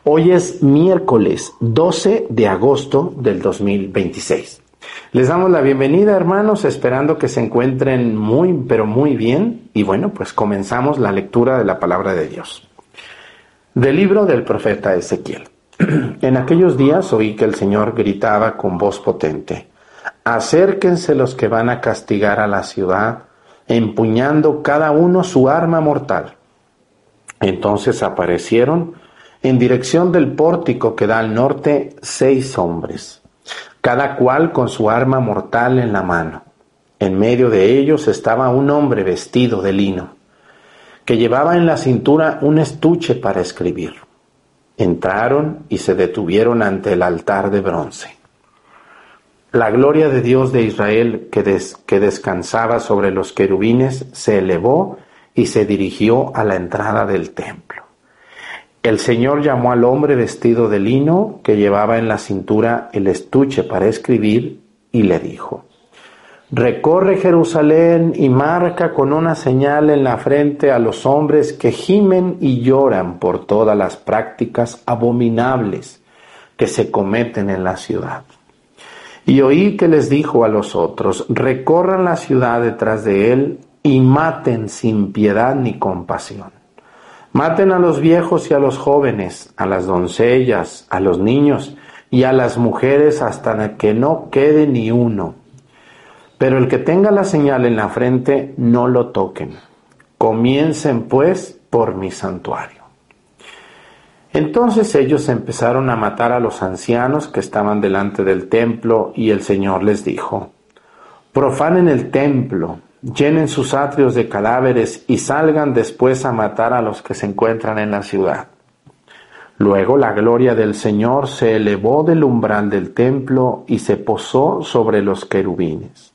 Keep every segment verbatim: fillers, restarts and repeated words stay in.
Hoy es miércoles doce de agosto del dos mil veintiséis. Les damos la bienvenida, hermanos, esperando que se encuentren muy, pero muy bien. Y bueno, pues comenzamos la lectura de la palabra de Dios. Del libro del profeta Ezequiel. En aquellos días oí que el Señor gritaba con voz potente: acérquense los que van a castigar a la ciudad, empuñando cada uno su arma mortal. Entonces aparecieron en dirección del pórtico que da al norte seis hombres, cada cual con su arma mortal en la mano. En medio de ellos estaba un hombre vestido de lino, que llevaba en la cintura un estuche para escribir. Entraron y se detuvieron ante el altar de bronce. La gloria de Dios de Israel, que, des, que descansaba sobre los querubines, se elevó y se dirigió a la entrada del templo. El Señor llamó al hombre vestido de lino, que llevaba en la cintura el estuche para escribir, y le dijo: recorre Jerusalén y marca con una señal en la frente a los hombres que gimen y lloran por todas las prácticas abominables que se cometen en la ciudad. Y oí que les dijo a los otros: recorran la ciudad detrás de él y maten sin piedad ni compasión. Maten a los viejos y a los jóvenes, a las doncellas, a los niños y a las mujeres hasta que no quede ni uno. Pero el que tenga la señal en la frente, no lo toquen. Comiencen pues por mi santuario. Entonces ellos empezaron a matar a los ancianos que estaban delante del templo, y el Señor les dijo: profanen el templo, llenen sus atrios de cadáveres y salgan después a matar a los que se encuentran en la ciudad. Luego la gloria del Señor se elevó del umbral del templo y se posó sobre los querubines.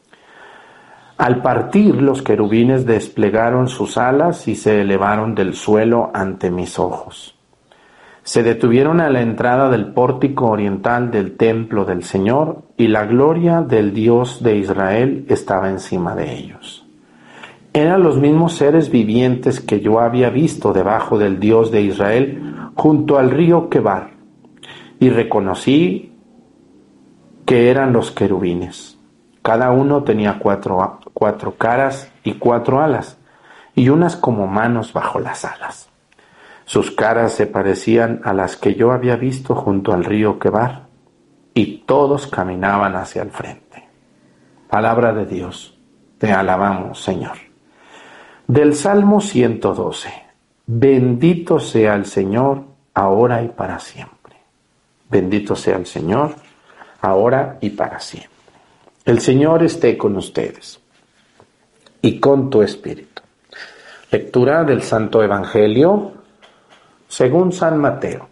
Al partir, los querubines desplegaron sus alas y se elevaron del suelo ante mis ojos. Se detuvieron a la entrada del pórtico oriental del templo del Señor, y la gloria del Dios de Israel estaba encima de ellos. Eran los mismos seres vivientes que yo había visto debajo del Dios de Israel junto al río Quebar, y reconocí que eran los querubines. Cada uno tenía cuatro, cuatro caras y cuatro alas, y unas como manos bajo las alas. Sus caras se parecían a las que yo había visto junto al río Quebar, y todos caminaban hacia el frente. Palabra de Dios, te alabamos, Señor. Del Salmo ciento doce. Bendito sea el Señor, ahora y para siempre. Bendito sea el Señor, ahora y para siempre. El Señor esté con ustedes y con tu espíritu. Lectura del Santo Evangelio según San Mateo.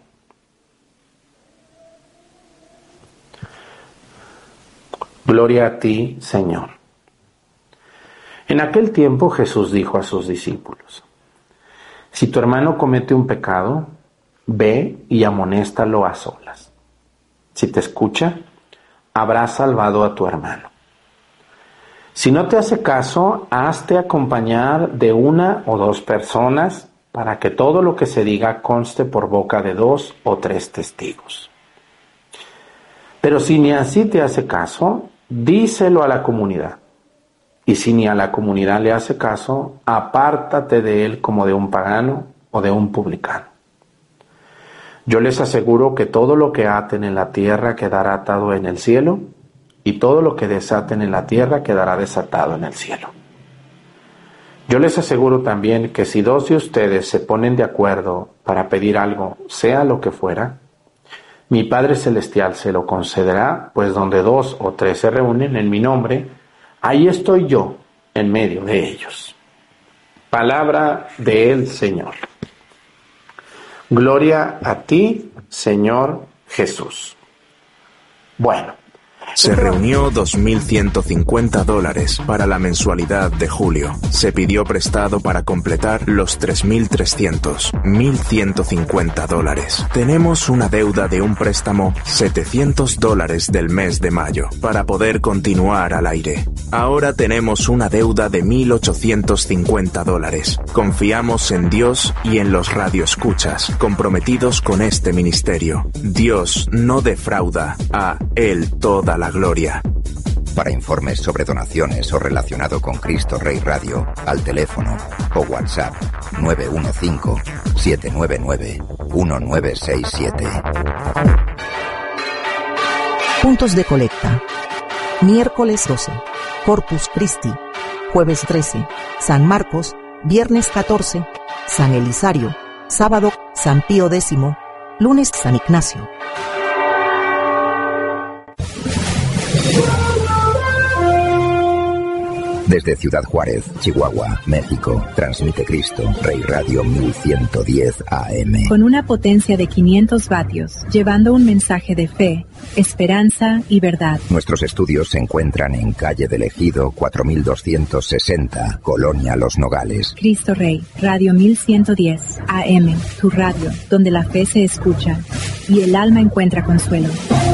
Gloria a ti, Señor. En aquel tiempo Jesús dijo a sus discípulos: si tu hermano comete un pecado, ve y amonéstalo a solas. Si te escucha, habrás salvado a tu hermano. Si no te hace caso, hazte acompañar de una o dos personas, para que todo lo que se diga conste por boca de dos o tres testigos. Pero si ni así te hace caso, díselo a la comunidad. Y si ni a la comunidad le hace caso, apártate de él como de un pagano o de un publicano. Yo les aseguro que todo lo que aten en la tierra quedará atado en el cielo, y todo lo que desaten en la tierra quedará desatado en el cielo. Yo les aseguro también que si dos de ustedes se ponen de acuerdo para pedir algo, sea lo que fuera, mi Padre Celestial se lo concederá, pues donde dos o tres se reúnen en mi nombre, ahí estoy yo en medio de ellos. Palabra del Señor. Gloria a ti, Señor Jesús. Bueno, Se reunió dos mil ciento cincuenta dólares para la mensualidad de julio. Se pidió prestado para completar los tres mil trescientos, mil ciento cincuenta dólares. Tenemos una deuda de un préstamo setecientos dólares del mes de mayo para poder continuar al aire. Ahora tenemos una deuda de mil ochocientos cincuenta dólares. Confiamos en Dios y en los radioescuchas comprometidos con este ministerio. Dios no defrauda, a Él toda la gloria. Para informes sobre donaciones o relacionado con Cristo Rey Radio, al teléfono o WhatsApp nueve uno cinco, siete nueve nueve, uno nueve seis siete. Puntos de colecta. Miércoles doce, Corpus Christi. Jueves trece, San Marcos. Viernes catorce, San Elisario. Sábado, San Pío X. Lunes, San Ignacio. Desde Ciudad Juárez, Chihuahua, México, transmite Cristo Rey Radio mil ciento diez A M. Con una potencia de quinientos vatios, llevando un mensaje de fe, esperanza y verdad. Nuestros estudios se encuentran en calle del Ejido cuatro mil doscientos sesenta, Colonia Los Nogales. Cristo Rey, Radio mil ciento diez A M, tu radio, donde la fe se escucha y el alma encuentra consuelo.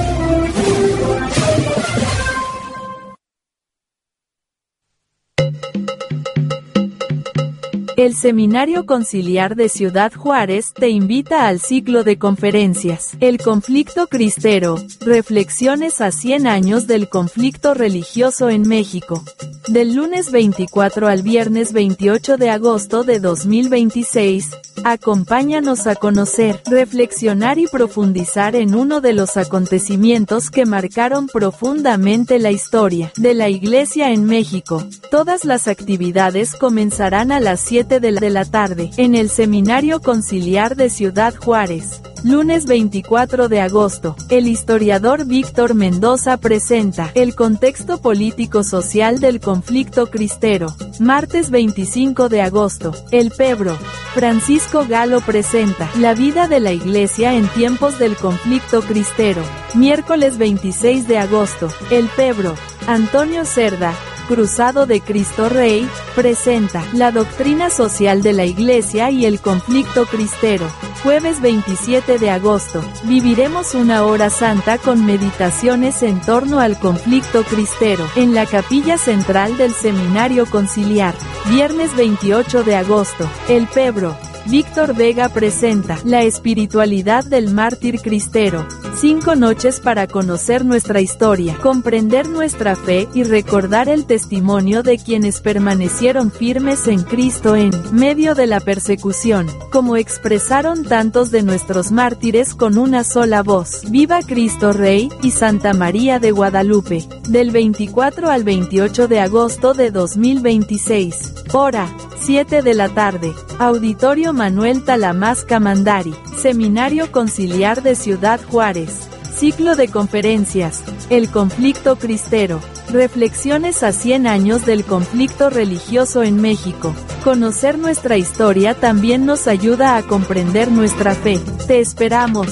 El Seminario Conciliar de Ciudad Juárez te invita al ciclo de conferencias El conflicto cristero, reflexiones a cien años del conflicto religioso en México. Del lunes veinticuatro al viernes veintiocho de agosto de dos mil veintiséis, acompáñanos a conocer, reflexionar y profundizar en uno de los acontecimientos que marcaron profundamente la historia de la Iglesia en México. Todas las actividades comenzarán a las siete de la, de la tarde, en el Seminario Conciliar de Ciudad Juárez. Lunes veinticuatro de agosto, el historiador Víctor Mendoza presenta el contexto político-social del conflicto cristero. Martes veinticinco de agosto, el Pebro, Francisco Galo presenta la vida de la Iglesia en tiempos del conflicto cristero. Miércoles veintiséis de agosto, el Pebro, Antonio Cerda, Cruzado de Cristo Rey, presenta la doctrina social de la Iglesia y el conflicto cristero. Jueves veintisiete de agosto, viviremos una hora santa con meditaciones en torno al conflicto cristero, en la capilla central del Seminario Conciliar. Viernes veintiocho de agosto, el Pebro, Víctor Vega presenta la espiritualidad del mártir cristero. Cinco noches para conocer nuestra historia, comprender nuestra fe y recordar el testimonio de quienes permanecieron firmes en Cristo en medio de la persecución, como expresaron tantos de nuestros mártires con una sola voz. Viva Cristo Rey y Santa María de Guadalupe. Del veinticuatro al veintiocho de agosto de dos mil veintiséis. Hora, siete de la tarde. Auditorio Manuel Talamás Camandari. Seminario Conciliar de Ciudad Juárez. Ciclo de conferencias. El conflicto cristero. Reflexiones a cien años del conflicto religioso en México. Conocer nuestra historia también nos ayuda a comprender nuestra fe. Te esperamos.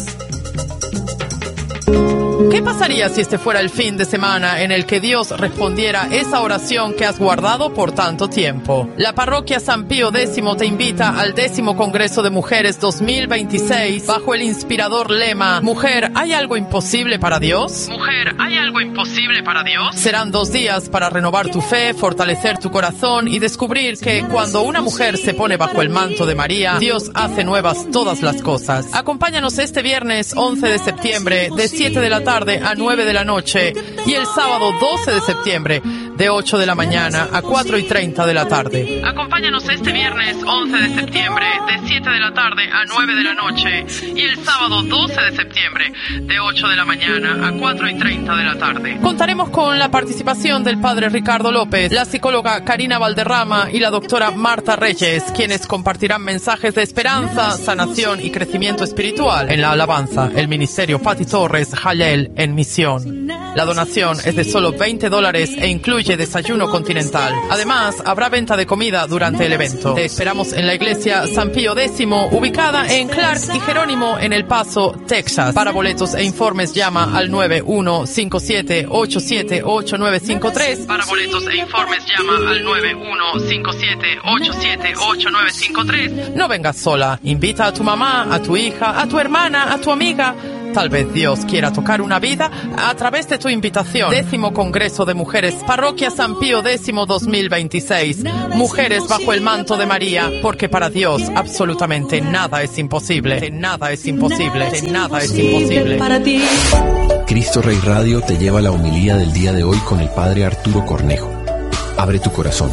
¿Qué pasaría si este fuera el fin de semana en el que Dios respondiera esa oración que has guardado por tanto tiempo? La parroquia San Pío X te invita al décimo Congreso de Mujeres dos mil veintiséis bajo el inspirador lema Mujer, ¿hay algo imposible para Dios? Mujer, ¿hay algo imposible para Dios? Serán dos días para renovar tu fe, fortalecer tu corazón y descubrir que cuando una mujer se pone bajo el manto de María, Dios hace nuevas todas las cosas. Acompáñanos este viernes once de septiembre de siete de la tarde a nueve de la noche y el sábado doce de septiembre de ocho de la mañana a cuatro y treinta de la tarde. Acompáñanos este viernes once de septiembre de siete de la tarde a nueve de la noche y el sábado doce de septiembre de ocho de la mañana a cuatro y treinta de la tarde. Contaremos con la participación del padre Ricardo López, la psicóloga Karina Valderrama y la doctora Marta Reyes, quienes compartirán mensajes de esperanza, sanación y crecimiento espiritual en la alabanza, el ministerio Pati Torres Jalel en misión. La donación es de solo veinte dólares e incluye desayuno continental. Además, habrá venta de comida durante el evento. Te esperamos en la iglesia San Pío X, ubicada en Clark y Jerónimo en El Paso, Texas. Para boletos e informes llama al nueve uno cinco siete ocho siete ocho nueve cinco tres. Para boletos e informes llama al nueve uno cinco siete ocho siete ocho nueve cinco tres. No vengas sola. Invita a tu mamá, a tu hija, a tu hermana, a tu amiga. Tal vez Dios quiera tocar una vida a través de tu invitación. Décimo Congreso de Mujeres, Parroquia San Pío X dos mil veintiséis. Mujeres bajo el manto de María, porque para Dios absolutamente nada es imposible. Nada es imposible. Nada es imposible. Para ti. Cristo Rey Radio te lleva la homilía del día de hoy con el Padre Arturo Cornejo. Abre tu corazón.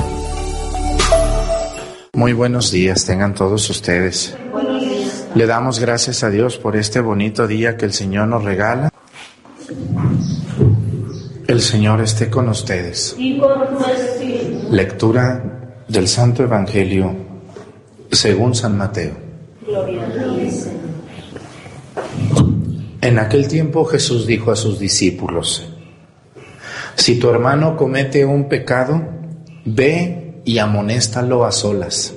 Muy buenos días tengan todos ustedes. Le damos gracias a Dios por este bonito día que el Señor nos regala. El Señor esté con ustedes. Lectura del Santo Evangelio según San Mateo. En aquel tiempo Jesús dijo a sus discípulos: si tu hermano comete un pecado, ve y amonéstalo a solas.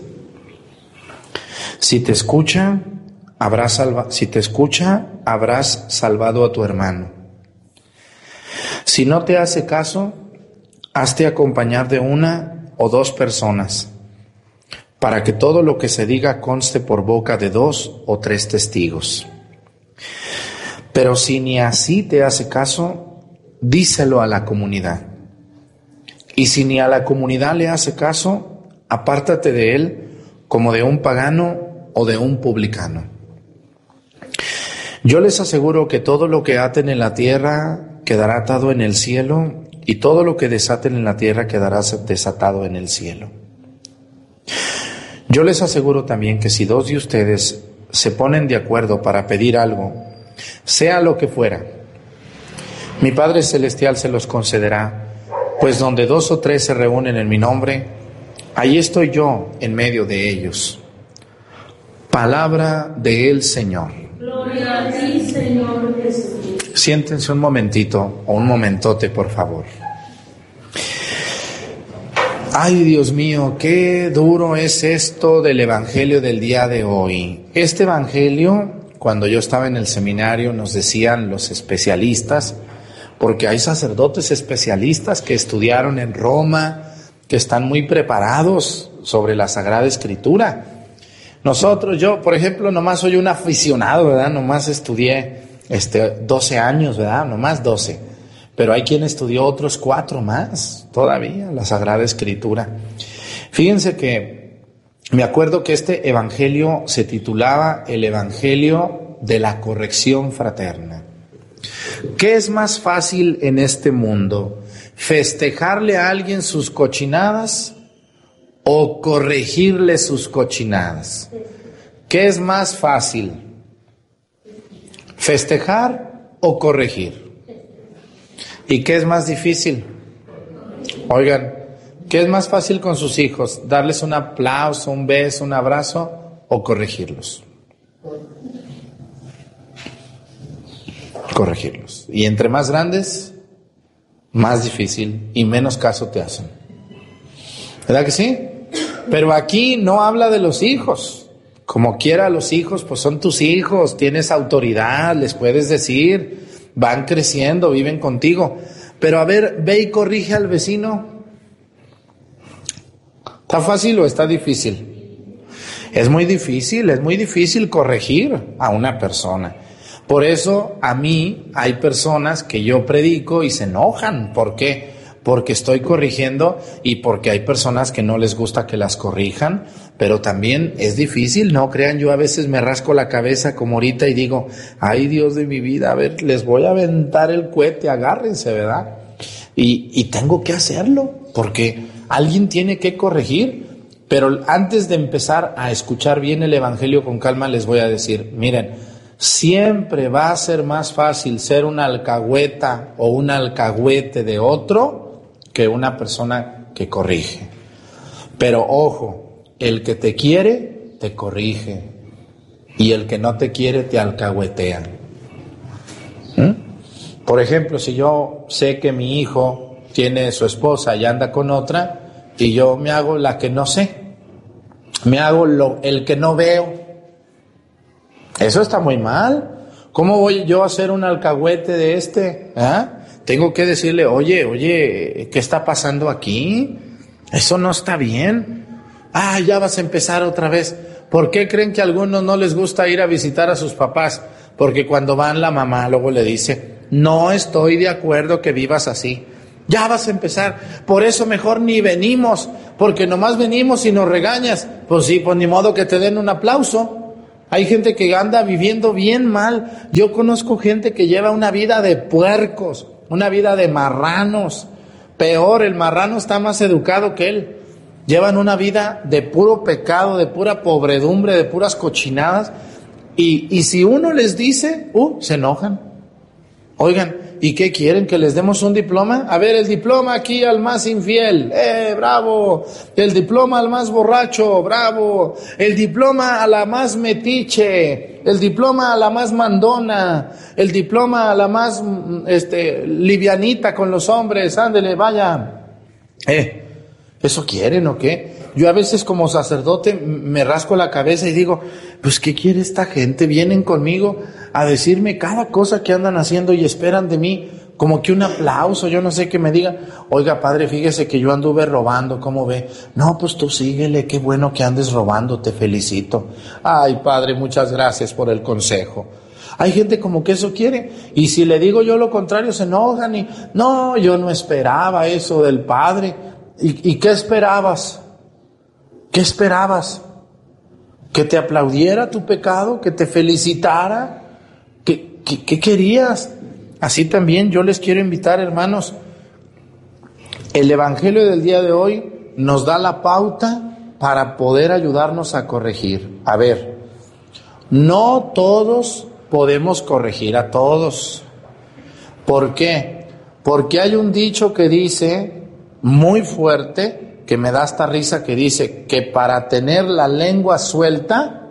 Si te escucha, habrás salva, si te escucha, habrás salvado a tu hermano. Si no te hace caso, hazte acompañar de una o dos personas, para que todo lo que se diga conste por boca de dos o tres testigos. Pero si ni así te hace caso, díselo a la comunidad. Y si ni a la comunidad le hace caso, apártate de él como de un pagano o de un publicano. Yo les aseguro que todo lo que aten en la tierra quedará atado en el cielo, y todo lo que desaten en la tierra quedará desatado en el cielo. Yo les aseguro también que si dos de ustedes se ponen de acuerdo para pedir algo, sea lo que fuera, mi Padre Celestial se los concederá, pues donde dos o tres se reúnen en mi nombre, ahí estoy yo en medio de ellos. Palabra del Señor. Gloria a ti, Señor Jesús. Siéntense un momentito o un momentote, por favor. Ay, Dios mío, qué duro es esto del Evangelio del día de hoy. Este Evangelio, cuando yo estaba en el seminario, nos decían los especialistas, porque hay sacerdotes especialistas que estudiaron en Roma, que están muy preparados sobre la Sagrada Escritura. Nosotros, yo, por ejemplo, nomás soy un aficionado, ¿verdad? Nomás estudié este, doce años, ¿verdad? Nomás doce. Pero hay quien estudió otros cuatro más todavía, la Sagrada Escritura. Fíjense que me acuerdo que este evangelio se titulaba el Evangelio de la Corrección Fraterna. ¿Qué es más fácil en este mundo? ¿Festejarle a alguien sus cochinadas o corregirle sus cochinadas? ¿Qué es más fácil? ¿Festejar o corregir? ¿Y qué es más difícil? Oigan, ¿qué es más fácil con sus hijos? ¿Darles un aplauso, un beso, un abrazo o corregirlos? Corregirlos. Y entre más grandes, más difícil y menos caso te hacen. ¿Verdad que sí? Pero aquí no habla de los hijos. Como quiera los hijos, pues son tus hijos, tienes autoridad, les puedes decir, van creciendo, viven contigo. Pero a ver, ve y corrige al vecino. ¿Está fácil o está difícil? Es muy difícil, es muy difícil corregir a una persona. Por eso a mí hay personas que yo predico y se enojan. ¿Por qué? Porque estoy corrigiendo y porque hay personas que no les gusta que las corrijan, pero también es difícil, no crean, yo a veces me rasco la cabeza como ahorita y digo, ay Dios de mi vida, a ver, les voy a aventar el cohete, agárrense, ¿verdad? Y, y tengo que hacerlo, porque alguien tiene que corregir, pero antes de empezar a escuchar bien el Evangelio con calma, les voy a decir, miren, siempre va a ser más fácil ser una alcahueta o un alcahuete de otro que una persona que corrige. Pero ojo, el que te quiere, te corrige. Y el que no te quiere, te alcahuetea. ¿Mm? Por ejemplo, si yo sé que mi hijo tiene su esposa y anda con otra, y yo me hago la que no sé, me hago lo, el que no veo, eso está muy mal. ¿Cómo voy yo a hacer un alcahuete de este? ¿Ah? Tengo que decirle, oye, oye, ¿qué está pasando aquí? Eso no está bien. Ah, ya vas a empezar otra vez. ¿Por qué creen que a algunos no les gusta ir a visitar a sus papás? Porque cuando van la mamá luego le dice, no estoy de acuerdo que vivas así. Ya vas a empezar. Por eso mejor ni venimos, porque nomás venimos y nos regañas. Pues sí, pues ni modo que te den un aplauso. Hay gente que anda viviendo bien mal. Yo conozco gente que lleva una vida de puercos, una vida de marranos. Peor, el marrano está más educado que él. Llevan una vida de puro pecado, de pura pobredumbre, de puras cochinadas. Y, y si uno les dice, uh, se enojan. Oigan, ¿y qué quieren? ¿Que les demos un diploma? A ver, el diploma aquí al más infiel, ¡eh, bravo! El diploma al más borracho, ¡bravo! El diploma a la más metiche, el diploma a la más mandona, el diploma a la más, este, livianita con los hombres, ándele, vaya. Eh, ¿eso quieren o qué? Yo a veces como sacerdote me rasco la cabeza y digo, pues ¿qué quiere esta gente? Vienen conmigo a decirme cada cosa que andan haciendo y esperan de mí como que un aplauso, yo no sé, que me digan, oiga padre, fíjese que yo anduve robando, ¿cómo ve? No, pues tú síguele, qué bueno que andes robando, te felicito. Ay padre, muchas gracias por el consejo. Hay gente como que eso quiere, y si le digo yo lo contrario se enojan y, no, yo no esperaba eso del padre. ¿Y, y qué esperabas? ¿Qué esperabas? ¿Que te aplaudiera tu pecado? ¿Que te felicitara? ¿Qué, qué, qué querías? Así también yo les quiero invitar, hermanos. El Evangelio del día de hoy nos da la pauta para poder ayudarnos a corregir. A ver, no todos podemos corregir a todos. ¿Por qué? Porque hay un dicho que dice, muy fuerte, que me da hasta risa, que dice que para tener la lengua suelta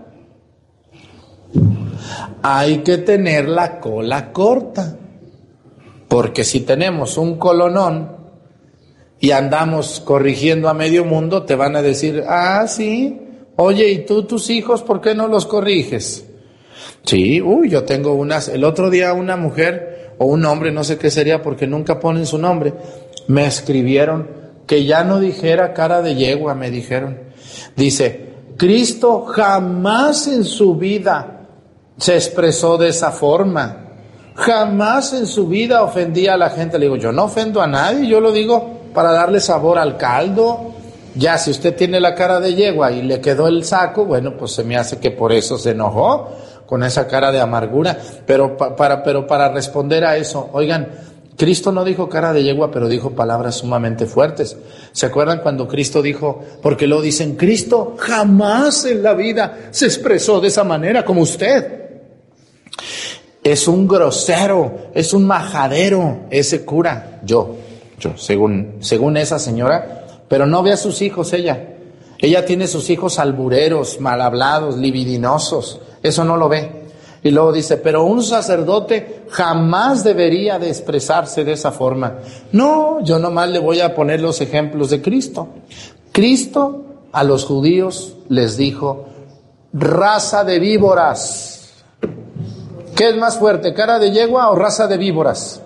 hay que tener la cola corta. Porque si tenemos un colonón y andamos corrigiendo a medio mundo, te van a decir, ah, sí, oye, ¿y tú tus hijos por qué no los corriges? Sí, uy, yo tengo unas, el otro día una mujer o un hombre, no sé qué sería porque nunca ponen su nombre, me escribieron que ya no dijera cara de yegua, me dijeron. Dice, Cristo jamás en su vida se expresó de esa forma. Jamás en su vida ofendía a la gente. Le digo, yo no ofendo a nadie, yo lo digo para darle sabor al caldo. Ya, si usted tiene la cara de yegua y le quedó el saco, bueno, pues se me hace que por eso se enojó, con esa cara de amargura. Pero, pa, para, pero para responder a eso, oigan, Cristo no dijo cara de yegua, pero dijo palabras sumamente fuertes. ¿Se acuerdan cuando Cristo dijo, porque lo dicen, Cristo jamás en la vida se expresó de esa manera como usted? Es un grosero, es un majadero ese cura. Yo, yo, según, según esa señora, pero no ve a sus hijos ella. Ella tiene sus hijos albureros, mal hablados, libidinosos. Eso no lo ve. Y luego dice, pero un sacerdote jamás debería de expresarse de esa forma. No, yo nomás le voy a poner los ejemplos de Cristo. Cristo a los judíos les dijo, raza de víboras. ¿Qué es más fuerte, cara de yegua o raza de víboras?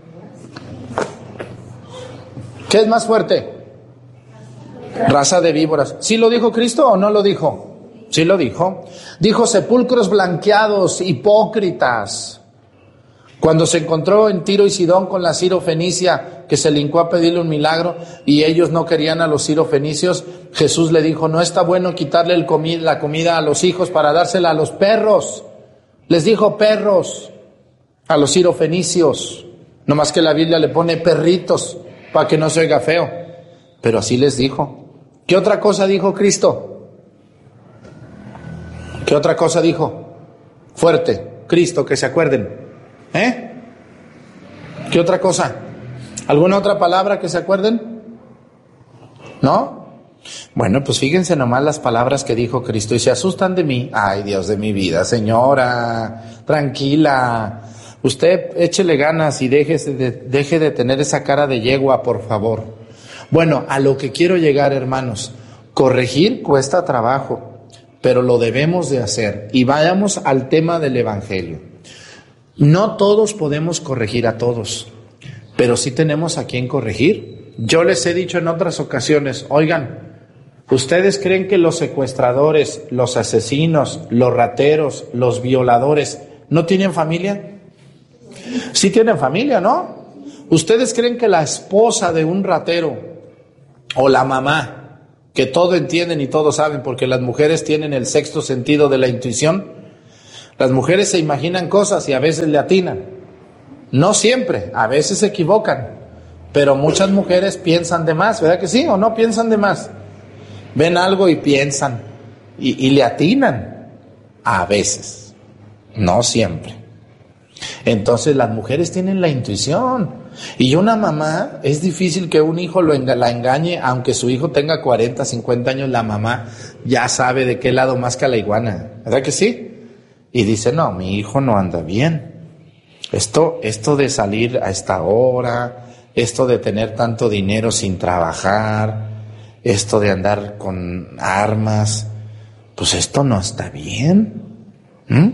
¿Qué es más fuerte? Raza de víboras. ¿Sí lo dijo Cristo o no lo dijo? Sí lo dijo. Dijo sepulcros blanqueados, hipócritas. Cuando se encontró en Tiro y Sidón con la sirofenicia que se le hincó a pedirle un milagro y ellos no querían a los sirofenicios, Jesús le dijo, no está bueno quitarle el comi- la comida a los hijos para dársela a los perros. Les dijo perros a los sirofenicios. No más que la Biblia le pone perritos para que no se oiga feo. Pero así les dijo. ¿Qué otra cosa dijo Cristo? ¿Qué otra cosa dijo? Fuerte, Cristo, que se acuerden. ¿Eh? ¿Qué otra cosa? ¿Alguna otra palabra que se acuerden? ¿No? Bueno, pues fíjense nomás las palabras que dijo Cristo y se asustan de mí. Ay, Dios de mi vida, señora, tranquila. Usted échele ganas y deje de, deje de tener esa cara de yegua, por favor. Bueno, a lo que quiero llegar, hermanos, corregir cuesta trabajo, pero lo debemos de hacer. Y vayamos al tema del Evangelio. No todos podemos corregir a todos, pero sí tenemos a quien corregir. Yo les he dicho en otras ocasiones, oigan, ¿ustedes creen que los secuestradores, los asesinos, los rateros, los violadores no tienen familia? Sí tienen familia, ¿no? ¿Ustedes creen que la esposa de un ratero o la mamá, que todo entienden y todo saben porque las mujeres tienen el sexto sentido de la intuición, las mujeres se imaginan cosas y a veces le atinan? No siempre, a veces se equivocan, pero muchas mujeres piensan de más, ¿verdad que sí? ¿O no piensan de más? Ven algo y piensan y, y le atinan a veces, no siempre. Entonces las mujeres tienen la intuición, y una mamá, es difícil que un hijo lo enga, la engañe, aunque su hijo tenga cuarenta, cincuenta años, la mamá ya sabe de qué lado masca la iguana, ¿verdad que sí? Y dice, no, mi hijo no anda bien. Esto, esto de salir a esta hora, esto de tener tanto dinero sin trabajar, esto de andar con armas, pues esto no está bien. ¿Mm?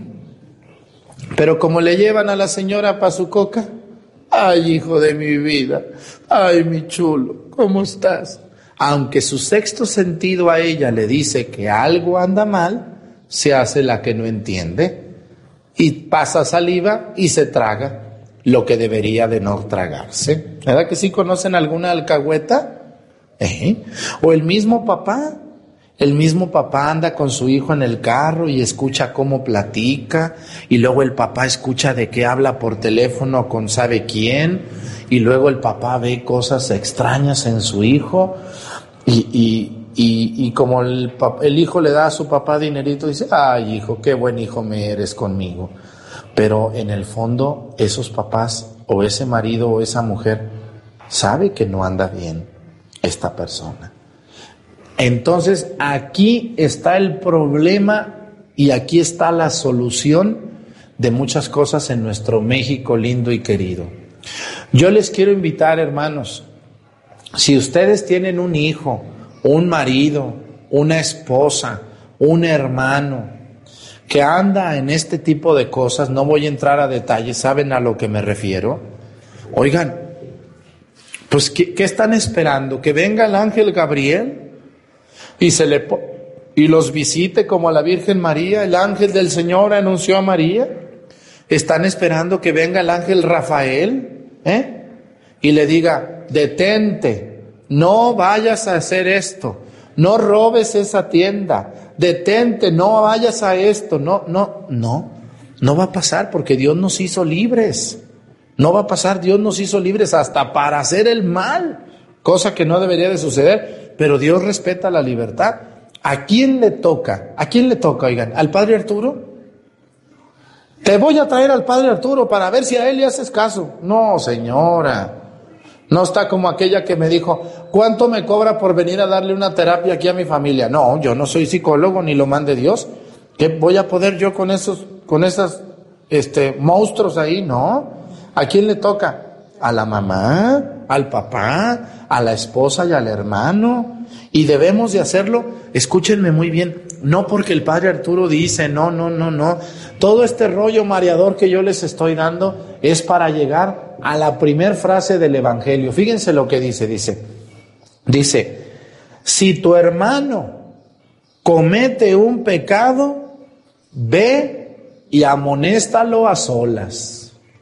Pero como le llevan a la señora pa' su coca, ay, hijo de mi vida, ay, mi chulo, ¿cómo estás? Aunque su sexto sentido a ella le dice que algo anda mal, se hace la que no entiende y pasa saliva y se traga lo que debería de no tragarse. ¿Verdad que sí conocen alguna alcahueta? ¿Eh? O el mismo papá. El mismo papá anda con su hijo en el carro y escucha cómo platica, y luego el papá escucha de qué habla por teléfono con sabe quién, y luego el papá ve cosas extrañas en su hijo, y, y, y, y como el, el hijo le da a su papá dinerito, dice, ay, hijo, qué buen hijo me eres conmigo. Pero en el fondo esos papás o ese marido o esa mujer sabe que no anda bien esta persona. Entonces aquí está el problema y aquí está la solución de muchas cosas en nuestro México lindo y querido. Yo les quiero invitar, hermanos, si ustedes tienen un hijo, un marido, una esposa, un hermano que anda en este tipo de cosas, no voy a entrar a detalles, ¿saben a lo que me refiero? Oigan, pues ¿qué, qué están esperando? ¿Que venga el ángel Gabriel y se le po- y los visite como a la Virgen María? El ángel del Señor anunció a María. Están esperando que venga el ángel Rafael, ¿eh? Y le diga, detente, no vayas a hacer esto, no robes esa tienda, detente, no vayas a esto, no, no, no, no va a pasar porque Dios nos hizo libres. No va a pasar, Dios nos hizo libres hasta para hacer el mal, cosa que no debería de suceder. Pero Dios respeta la libertad. ¿A quién le toca? ¿A quién le toca, oigan? ¿Al Padre Arturo? Te voy a traer al Padre Arturo para ver si a él le haces caso. No, señora. No está como aquella que me dijo, ¿cuánto me cobra por venir a darle una terapia aquí a mi familia? No, yo no soy psicólogo ni lo mande Dios. ¿Qué voy a poder yo con esos, con esas, este, monstruos ahí? No. ¿A quién le toca? A la mamá, al papá, a la esposa y al hermano. Y debemos de hacerlo, escúchenme muy bien, no porque el Padre Arturo dice, no, no, no, no. Todo este rollo mareador que yo les estoy dando es para llegar a la primer frase del Evangelio. Fíjense lo que dice, dice, dice, si tu hermano comete un pecado, ve y amonéstalo a solas.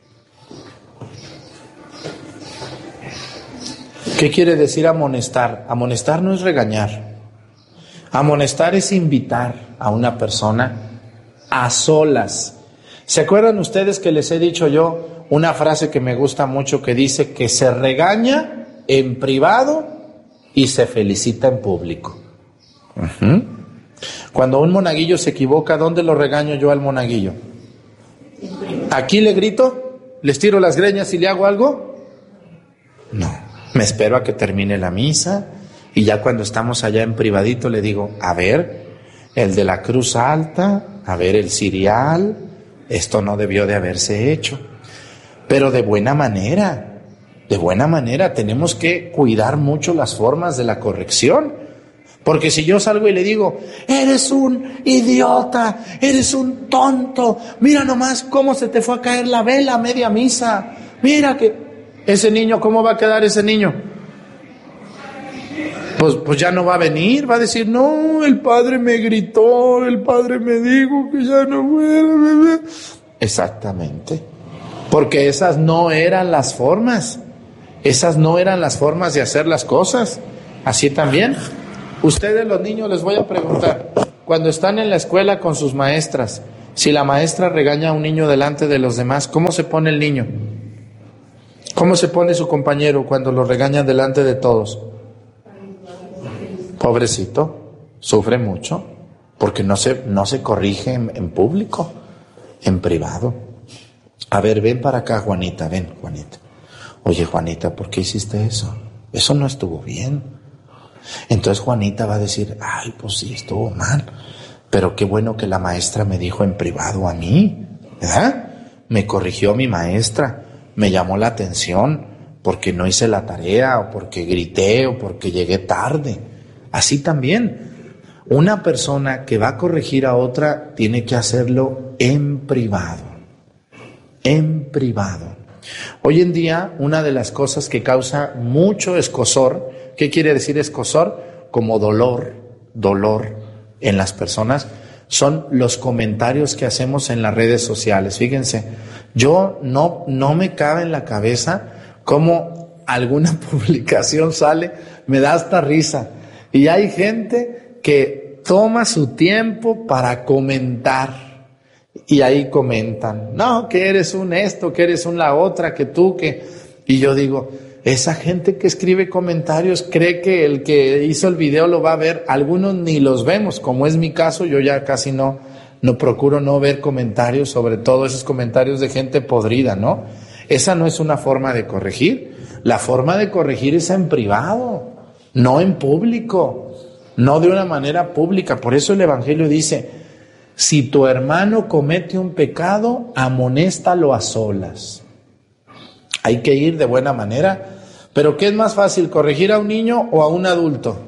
¿Qué quiere decir amonestar? Amonestar no es regañar. Amonestar es invitar a una persona a solas. ¿Se acuerdan ustedes que les he dicho yo una frase que me gusta mucho que dice que se regaña en privado y se felicita en público? Uh-huh. Cuando un monaguillo se equivoca, ¿dónde lo regaño yo al monaguillo? ¿Aquí le grito? ¿Les tiro las greñas y le hago algo? No. Me espero a que termine la misa y ya cuando estamos allá en privadito le digo, a ver, el de la cruz alta, a ver el cirial, esto no debió de haberse hecho. Pero de buena manera, de buena manera, tenemos que cuidar mucho las formas de la corrección. Porque si yo salgo y le digo, eres un idiota, eres un tonto, mira nomás cómo se te fue a caer la vela a media misa, mira que ese niño, ¿cómo va a quedar ese niño? Pues, pues ya no va a venir, va a decir, no, el padre me gritó, el padre me dijo que ya no fuera. Exactamente, porque esas no eran las formas, esas no eran las formas de hacer las cosas. Así también, ustedes los niños les voy a preguntar, cuando están en la escuela con sus maestras, si la maestra regaña a un niño delante de los demás, ¿cómo se pone el niño? ¿Cómo se pone su compañero cuando lo regañan delante de todos? Pobrecito, sufre mucho, porque no se, no se corrige en, en público, en privado. A ver, ven para acá, Juanita, ven, Juanita. Oye, Juanita, ¿por qué hiciste eso? Eso no estuvo bien. Entonces Juanita va a decir, ay, pues sí, estuvo mal, pero qué bueno que la maestra me dijo en privado a mí, ¿verdad? Me corrigió mi maestra, me llamó la atención porque no hice la tarea, o porque grité, o porque llegué tarde. Así también, una persona que va a corregir a otra tiene que hacerlo en privado, en privado. Hoy en día, una de las cosas que causa mucho escozor, ¿qué quiere decir escozor? Como dolor, dolor en las personas, son los comentarios que hacemos en las redes sociales. Fíjense, yo no, no me cabe en la cabeza cómo alguna publicación sale, me da hasta risa. Y hay gente que toma su tiempo para comentar. Y ahí comentan, no, que eres un esto, que eres un la otra, que tú, que... Y yo digo, esa gente que escribe comentarios cree que el que hizo el video lo va a ver. Algunos ni los vemos, como es mi caso, yo ya casi no, no procuro no ver comentarios, sobre todo esos comentarios de gente podrida, ¿no? Esa no es una forma de corregir. La forma de corregir es en privado, no en público, no de una manera pública. Por eso el Evangelio dice, si tu hermano comete un pecado, amonéstalo a solas. Hay que ir de buena manera. Pero ¿qué es más fácil, corregir a un niño o a un adulto?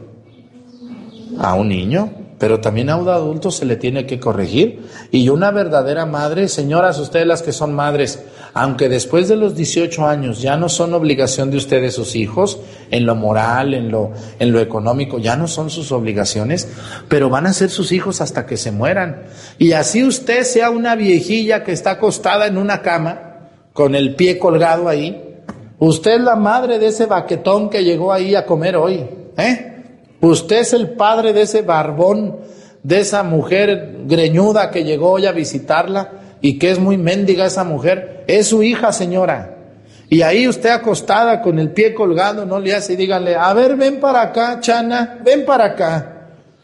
A un niño, pero también a un adulto se le tiene que corregir. Y una verdadera madre, señoras, ustedes las que son madres, aunque después de los dieciocho años ya no son obligación de ustedes sus hijos, en lo moral, en lo, en lo económico, ya no son sus obligaciones, pero van a ser sus hijos hasta que se mueran. Y así usted sea una viejilla que está acostada en una cama, con el pie colgado ahí, usted es la madre de ese baquetón que llegó ahí a comer hoy, ¿eh? Usted es el padre de ese barbón, de esa mujer greñuda que llegó hoy a visitarla y que es muy mendiga esa mujer. Es su hija, señora. Y ahí usted acostada con el pie colgado, no le hace y díganle, a ver, ven para acá, Chana, ven para acá.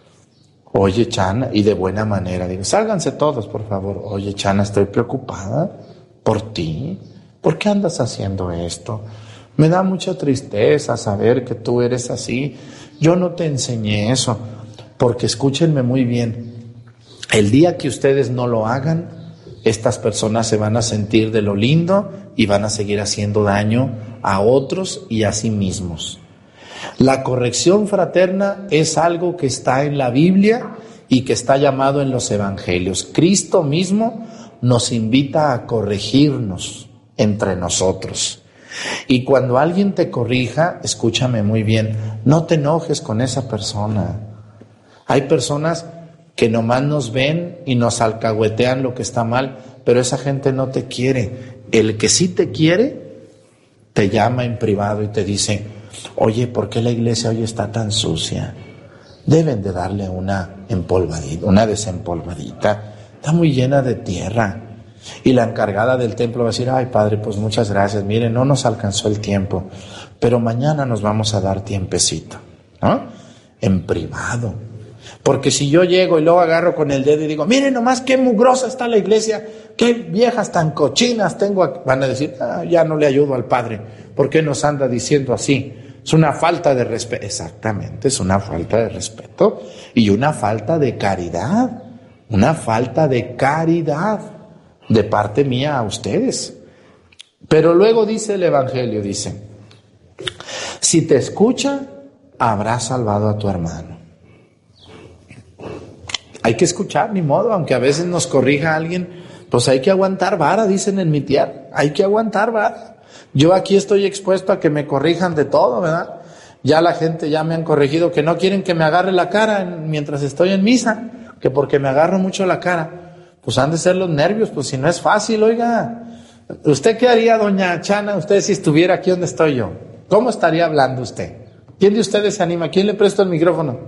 Oye, Chana, y de buena manera, digo, sálganse todos, por favor. Oye, Chana, estoy preocupada por ti. ¿Por qué andas haciendo esto? Me da mucha tristeza saber que tú eres así. Yo no te enseñé eso. Porque escúchenme muy bien, el día que ustedes no lo hagan, estas personas se van a sentir de lo lindo y van a seguir haciendo daño a otros y a sí mismos. La corrección fraterna es algo que está en la Biblia y que está llamado en los evangelios. Cristo mismo nos invita a corregirnos entre nosotros. Y cuando alguien te corrija, escúchame muy bien, no te enojes con esa persona. Hay personas que nomás nos ven y nos alcahuetean lo que está mal, pero esa gente no te quiere. El que sí te quiere, te llama en privado y te dice, oye, ¿por qué la iglesia hoy está tan sucia? Deben de darle una empolvadita, una desempolvadita. Está muy llena de tierra. Y la encargada del templo va a decir, ay, padre, pues muchas gracias, mire, no nos alcanzó el tiempo, pero mañana nos vamos a dar tiempecito, ¿no? En privado. Porque si yo llego y luego agarro con el dedo y digo, mire nomás qué mugrosa está la iglesia, qué viejas tan cochinas tengo aquí, van a decir, ah, ya no le ayudo al padre, ¿por qué nos anda diciendo así? Es una falta de respeto. Exactamente, es una falta de respeto y una falta de caridad, una falta de caridad. de parte mía a ustedes. Pero luego dice el Evangelio, dice, si te escucha, habrás salvado a tu hermano. Hay que escuchar, ni modo, aunque a veces nos corrija alguien, pues hay que aguantar vara, dicen en mi tierra, hay que aguantar vara. Yo aquí estoy expuesto a que me corrijan de todo, ¿verdad? Ya la gente ya me han corregido que no quieren que me agarre la cara mientras estoy en misa, que porque me agarro mucho la cara. Pues han de ser los nervios, pues si no es fácil, oiga. ¿Usted qué haría, doña Chana, usted si estuviera aquí donde estoy yo? ¿Cómo estaría hablando usted? ¿Quién de ustedes se anima? ¿Quién le presto el micrófono?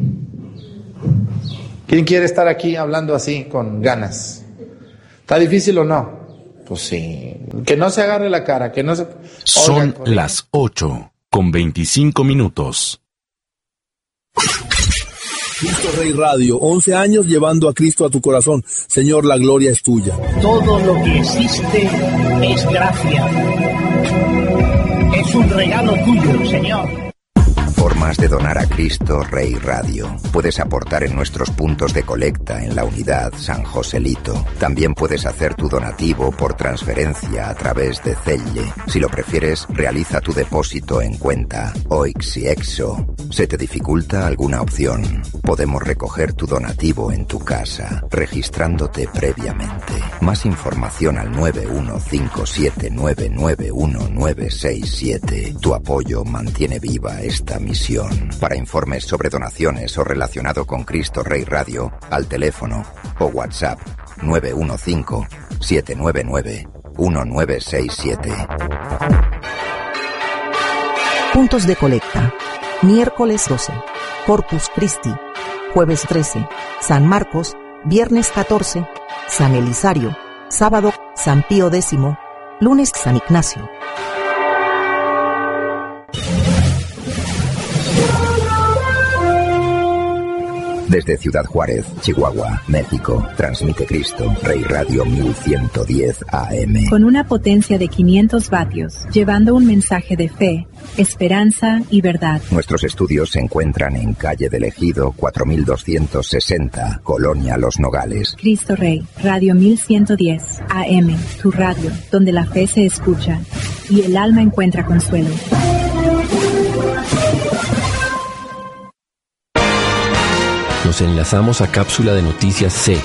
¿Quién quiere estar aquí hablando así, con ganas? ¿Está difícil o no? Pues sí. Que no se agarre la cara, que no se... Oiga, son corriendo. las ocho con veinticinco minutos. Cristo Rey Radio, once años llevando a Cristo a tu corazón. Señor, la gloria es tuya. Todo lo que existe es gracia. Es un regalo tuyo, Señor. Formas de donar a Cristo Rey Radio. Puedes aportar en nuestros puntos de colecta en la unidad San Joselito. También puedes hacer tu donativo por transferencia a través de Zelle. Si lo prefieres, realiza tu depósito en cuenta Oix y Exo. ¿Se te dificulta alguna opción? Podemos recoger tu donativo en tu casa, registrándote previamente. Más información al nueve uno cinco siete nueve nueve uno nueve seis siete. Tu apoyo mantiene viva esta misión. Para informes sobre donaciones o relacionado con Cristo Rey Radio, al teléfono o WhatsApp nueve uno cinco siete nueve nueve uno nueve seis siete. Puntos de colecta. Miércoles doce, Corpus Christi. Jueves trece, San Marcos. Viernes catorce, San Elisario. Sábado, San Pío X. Lunes, San Ignacio. Desde Ciudad Juárez, Chihuahua, México, transmite Cristo Rey Radio mil ciento diez A M. Con una potencia de quinientos vatios, llevando un mensaje de fe, esperanza y verdad. Nuestros estudios se encuentran en calle del Ejido cuatro mil doscientos sesenta, Colonia Los Nogales. Cristo Rey, Radio mil ciento diez A M, tu radio, donde la fe se escucha y el alma encuentra consuelo. Nos enlazamos a Cápsula de Noticias C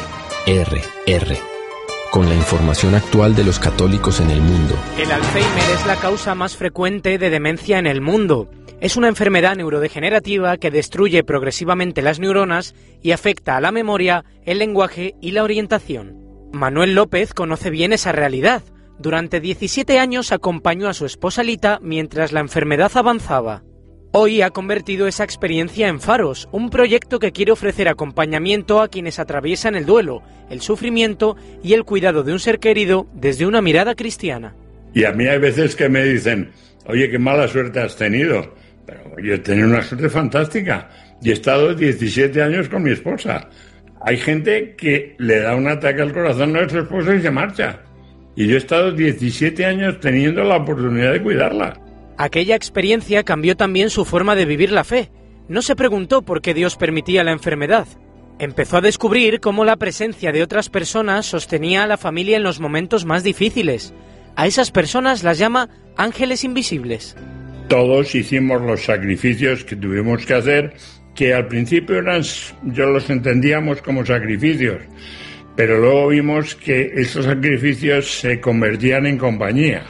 R R, con la información actual de los católicos en el mundo. El Alzheimer es la causa más frecuente de demencia en el mundo. Es una enfermedad neurodegenerativa que destruye progresivamente las neuronas y afecta a la memoria, el lenguaje y la orientación. Manuel López conoce bien esa realidad. Durante diecisiete años acompañó a su esposa Lita mientras la enfermedad avanzaba. Hoy ha convertido esa experiencia en Faros, un proyecto que quiere ofrecer acompañamiento a quienes atraviesan el duelo, el sufrimiento y el cuidado de un ser querido desde una mirada cristiana. Y a mí hay veces que me dicen, oye, qué mala suerte has tenido. Pero yo he tenido una suerte fantástica y he estado diecisiete años con mi esposa. Hay gente que le da un ataque al corazón a su esposa y se marcha. Y yo he estado diecisiete años teniendo la oportunidad de cuidarla. Aquella experiencia cambió también su forma de vivir la fe. No se preguntó por qué Dios permitía la enfermedad. Empezó a descubrir cómo la presencia de otras personas sostenía a la familia en los momentos más difíciles. A esas personas las llama ángeles invisibles. Todos hicimos los sacrificios que tuvimos que hacer, que al principio eran, yo los entendíamos como sacrificios, pero luego vimos que esos sacrificios se convertían en compañía.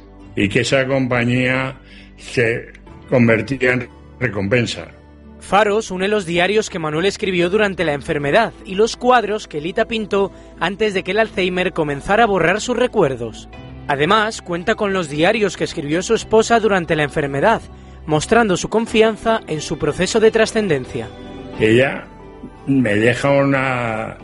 Y que esa compañía se convertía en recompensa. Faros une los diarios que Manuel escribió durante la enfermedad y los cuadros que Lita pintó antes de que el Alzheimer comenzara a borrar sus recuerdos. Además, cuenta con los diarios que escribió su esposa durante la enfermedad, mostrando su confianza en su proceso de trascendencia. Ella me deja una...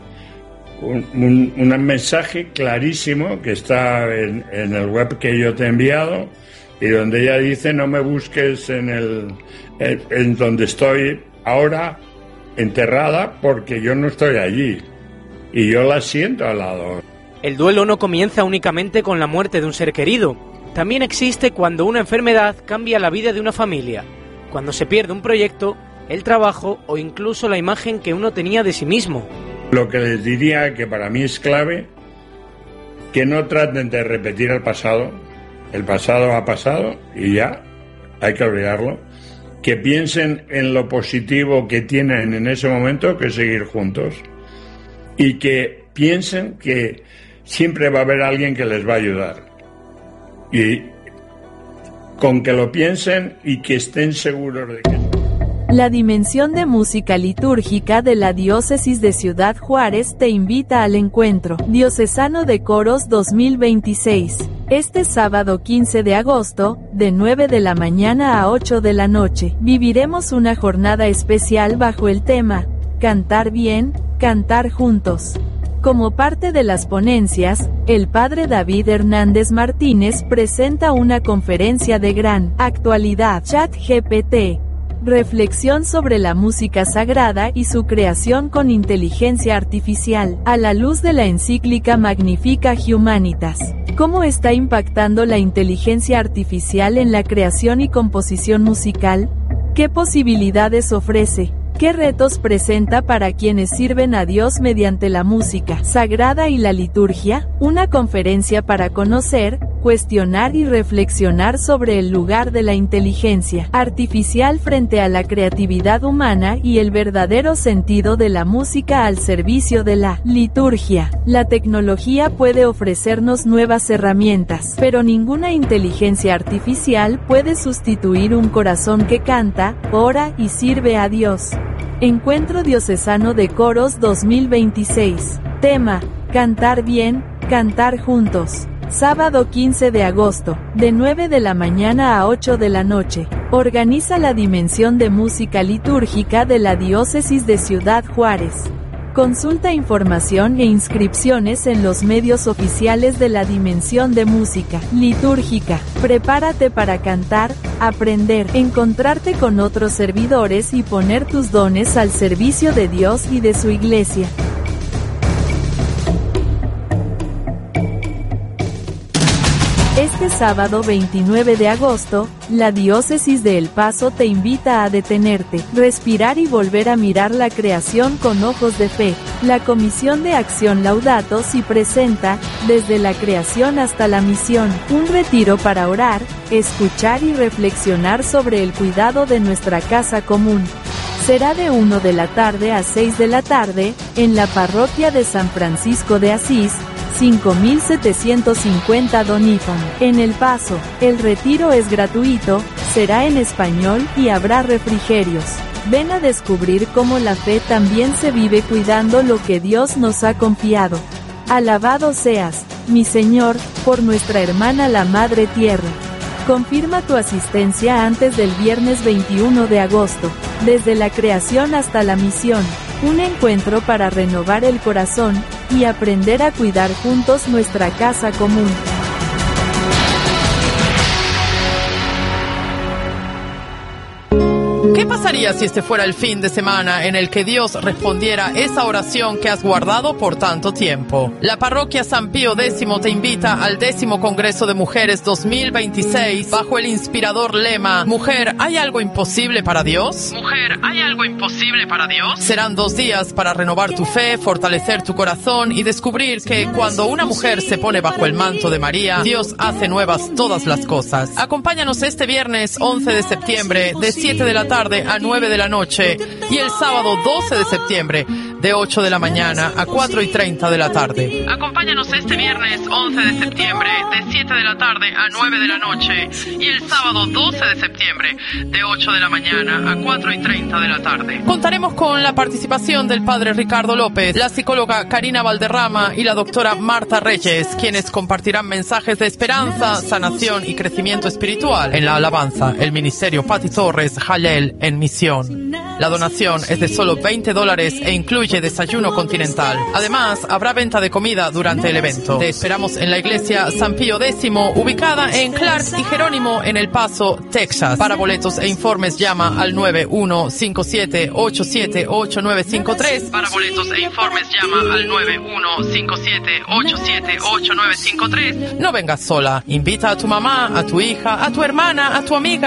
Un, un, un mensaje clarísimo que está en, en el web que yo te he enviado y donde ella dice no me busques en el en, en donde estoy ahora enterrada porque yo no estoy allí y yo la siento al lado. El duelo no comienza únicamente con la muerte de un ser querido, también existe cuando una enfermedad cambia la vida de una familia, cuando se pierde un proyecto, el trabajo o incluso la imagen que uno tenía de sí mismo. Lo que les diría que para mí es clave que no traten de repetir el pasado. El pasado ha pasado y ya, hay que olvidarlo. Que piensen en lo positivo que tienen en ese momento, que es seguir juntos. Y que piensen que siempre va a haber alguien que les va a ayudar. Y con que lo piensen y que estén seguros de que... La Dimensión de Música Litúrgica de la Diócesis de Ciudad Juárez te invita al encuentro Diocesano de Coros dos mil veintiséis. Este sábado quince de agosto, de nueve de la mañana a ocho de la noche, viviremos una jornada especial bajo el tema Cantar bien, cantar juntos. Como parte de las ponencias, el padre David Hernández Martínez presenta una conferencia de gran actualidad, ChatGPT. Reflexión sobre la música sagrada y su creación con inteligencia artificial, a la luz de la encíclica Magnifica Humanitas. ¿Cómo está impactando la inteligencia artificial en la creación y composición musical? ¿Qué posibilidades ofrece? ¿Qué retos presenta para quienes sirven a Dios mediante la música sagrada y la liturgia? Una conferencia para conocer, cuestionar y reflexionar sobre el lugar de la inteligencia artificial frente a la creatividad humana y el verdadero sentido de la música al servicio de la liturgia. La tecnología puede ofrecernos nuevas herramientas, pero ninguna inteligencia artificial puede sustituir un corazón que canta, ora y sirve a Dios. Encuentro Diocesano de Coros dos mil veintiséis. Tema: Cantar bien, cantar juntos. Sábado quince de agosto, de nueve de la mañana a ocho de la noche. Organiza la Dimensión de Música Litúrgica de la Diócesis de Ciudad Juárez. Consulta información e inscripciones en los medios oficiales de la Dimensión de Música Litúrgica. Prepárate para cantar, aprender, encontrarte con otros servidores y poner tus dones al servicio de Dios y de su Iglesia. Este sábado veintinueve de agosto, la Diócesis de El Paso te invita a detenerte, respirar y volver a mirar la creación con ojos de fe. La Comisión de Acción Laudato Si presenta, desde la creación hasta la misión, un retiro para orar, escuchar y reflexionar sobre el cuidado de nuestra casa común. Será de una de la tarde a seis de la tarde, en la parroquia de San Francisco de Asís, cinco mil setecientos cincuenta Doniphan, en El Paso. El retiro es gratuito, será en español y habrá refrigerios. Ven a descubrir cómo la fe también se vive cuidando lo que Dios nos ha confiado. Alabado seas, mi Señor, por nuestra hermana la Madre Tierra. Confirma tu asistencia antes del viernes veintiuno de agosto, desde la creación hasta la misión. Un encuentro para renovar el corazón y aprender a cuidar juntos nuestra casa común. ¿Qué pasaría si este fuera el fin de semana en el que Dios respondiera esa oración que has guardado por tanto tiempo? La parroquia San Pío X te invita al décimo Congreso de Mujeres dos mil veintiséis bajo el inspirador lema Mujer, ¿hay algo imposible para Dios? Mujer, ¿hay algo imposible para Dios? Serán dos días para renovar tu fe, fortalecer tu corazón y descubrir que cuando una mujer se pone bajo el manto de María, Dios hace nuevas todas las cosas. Acompáñanos este viernes once de septiembre de siete de la tarde a nueve de la noche y el sábado doce de septiembre de ocho de la mañana a cuatro y treinta de la tarde. Acompáñanos este viernes once de septiembre de siete de la tarde a nueve de la noche y el sábado doce de septiembre de ocho de la mañana a cuatro y treinta de la tarde. Contaremos con la participación del padre Ricardo López, la psicóloga Karina Valderrama y la doctora Marta Reyes, quienes compartirán mensajes de esperanza, sanación y crecimiento espiritual en la alabanza, el ministerio Pati Torres Jalel en misión. La donación es de solo veinte dólares e incluye desayuno continental. Además, habrá venta de comida durante el evento. Te esperamos en la iglesia San Pío X, ubicada en Clark y Jerónimo en El Paso, Texas. Para boletos e informes llama al nueve uno cinco siete ocho siete ocho nueve cinco tres. Para boletos e informes llama al nueve uno cinco siete ocho siete ocho nueve cinco tres. No vengas sola. Invita a tu mamá, a tu hija, a tu hermana, a tu amiga.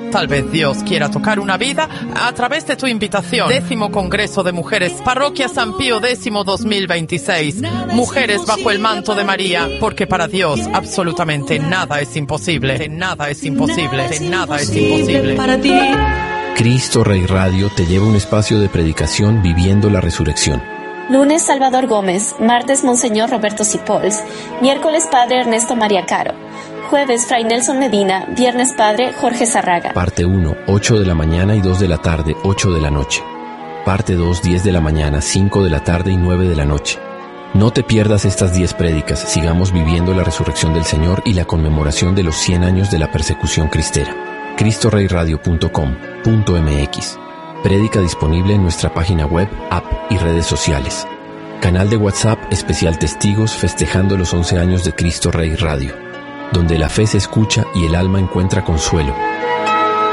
Tal vez Dios quiera tocar una vida a través de tu invitación. Décimo Congreso de Mujeres, Parroquia San Pío X dos mil veintiséis. Mujeres bajo el manto de María, porque para Dios absolutamente nada es imposible. De nada es imposible. De nada es imposible. Para ti. Cristo Rey Radio te lleva a un espacio de predicación viviendo la resurrección. Lunes, Salvador Gómez. Martes, Monseñor Roberto Cipols. Miércoles, Padre Ernesto María Caro. Jueves, Fray Nelson Medina. Viernes, Padre Jorge Zarraga. Parte uno, ocho de la mañana y dos de la tarde, ocho de la noche. Parte dos, diez de la mañana, cinco de la tarde y nueve de la noche. No te pierdas estas diez prédicas. Sigamos viviendo la resurrección del Señor y la conmemoración de los cien años de la persecución cristera. cristo rey radio punto com punto m x. Prédica disponible en nuestra página web, app y redes sociales. Canal de WhatsApp especial Testigos festejando los once años de Cristo Rey Radio, donde la fe se escucha y el alma encuentra consuelo.